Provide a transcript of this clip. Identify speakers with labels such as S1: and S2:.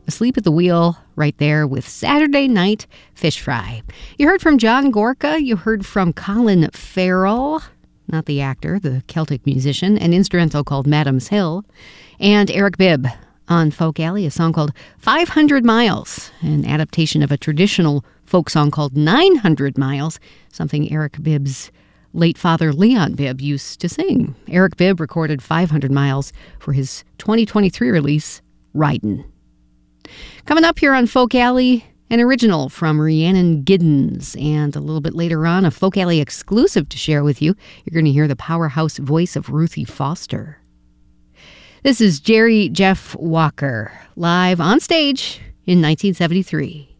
S1: asleep at the wheel right there with Saturday Night Fish Fry. You heard from John Gorka. You heard from Colin Farrell, not the actor, the Celtic musician, an instrumental called Madam's Hill, and Eric Bibb on Folk Alley, a song called 500 Miles, an adaptation of a traditional folk song called 900 Miles, something Eric Bibb's late father Leon Bibb used to sing. Eric Bibb recorded 500 Miles for his 2023 release, Ridin'. Coming up here on Folk Alley, an original from Rhiannon Giddens, and a little bit later on, a Folk Alley exclusive to share with you. You're going to hear the powerhouse voice of Ruthie Foster. This is Jerry Jeff Walker, live on stage in 1973.